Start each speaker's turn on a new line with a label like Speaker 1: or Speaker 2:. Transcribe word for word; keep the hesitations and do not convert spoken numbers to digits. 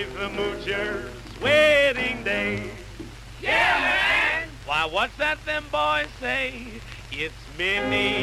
Speaker 1: the Moocher's wedding day.
Speaker 2: Yeah, man!
Speaker 1: Why, what's that them boys say? It's Minnie